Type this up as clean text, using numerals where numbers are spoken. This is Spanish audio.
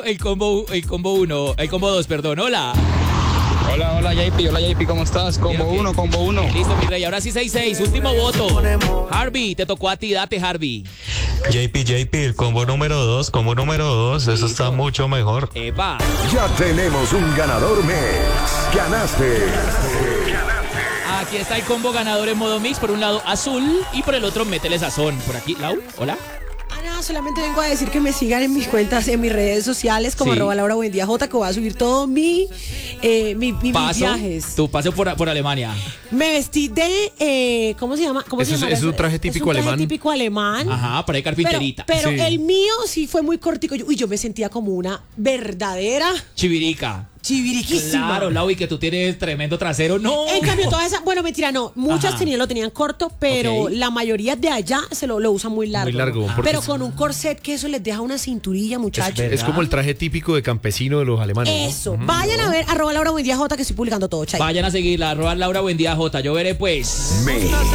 El combo 1, el combo 2, perdón. Hola. Hola JP, ¿cómo estás? Combo 1. Listo, mi rey. Ahora sí 6-6, último voto. Harvey, te tocó a ti, date, Harvey. JP, el combo número 2, eso está mucho mejor. Epa. Ya tenemos un ganador mes. Ganaste. Aquí está el combo ganador en modo mix. Por un lado azul y por el otro métele sazón. Por aquí, Lau, hola. No, solamente vengo a decir que me sigan en mis cuentas, en mis redes sociales como Sí. @LauraBuendiaJ, que voy a subir todo mis viajes. Tu paso por Alemania. Me vestí de, ¿cómo se llama? ¿Cómo se llama? Es un traje típico alemán. típico alemán. Ajá, para ir carpinterita. Pero Sí. el mío sí fue muy cortico. Yo me sentía como una verdadera Chivirica. chiviriquísima. Claro, Lau, y que tú tienes tremendo trasero. No. En cambio, toda esa, bueno, mentira, no. Muchas Ajá. lo tenían corto, pero Ok. la mayoría de allá lo usan muy largo. Muy largo, porque Pero es- con un corset que eso les deja una cinturilla, muchachos. verdad. Es como el traje típico de campesino de los alemanes, ¿no? Eso. Vayan a ver @LauraBuendiaJ, que estoy publicando todo, chay. Vayan a seguirla, @Laura Buendía J. Yo veré pues.